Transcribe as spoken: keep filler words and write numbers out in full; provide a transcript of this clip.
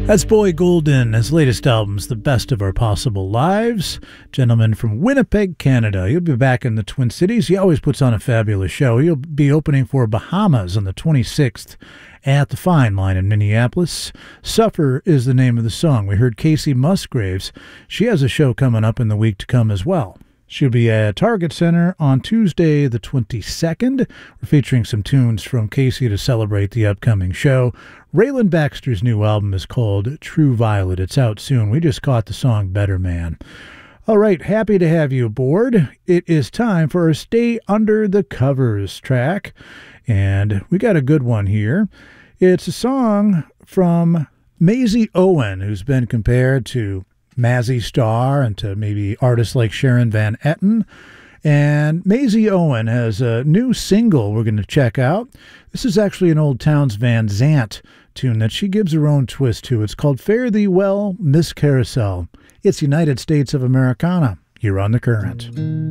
That's Boy Golden. His latest album's The Best of Our Possible Lives. Gentleman from Winnipeg, Canada. He'll be back in the Twin Cities. He always puts on a fabulous show. He'll be opening for Bahamas on the twenty-sixth at the Fine Line in Minneapolis. Suffer is the name of the song. We heard Casey Musgraves. She has a show coming up in the week to come as well. She'll be at Target Center on Tuesday the twenty-second. We're featuring some tunes from Casey to celebrate the upcoming show. Raylan Baxter's new album is called True Violet. It's out soon. We just caught the song Better Man. All right, happy to have you aboard. It is time for our Stay Under the Covers track, and we got a good one here. It's a song from Maisie Owen, who's been compared to Mazzy Star and to maybe artists like Sharon Van Etten. And Maisie Owen has a new single we're going to check out. This is actually an old Townes Van Zandt tune that she gives her own twist to. It's called Fare Thee Well, Miss Carousel. It's United States of Americana here on The Current.